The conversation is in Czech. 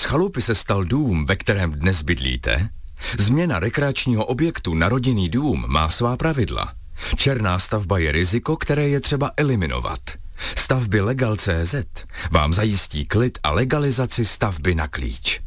Z chalupy se stal dům, ve kterém dnes bydlíte? Změna rekreačního objektu na rodinný dům má svá pravidla. Černá stavba je riziko, které je třeba eliminovat. Stavby Legal.cz vám zajistí klid a legalizaci stavby na klíč.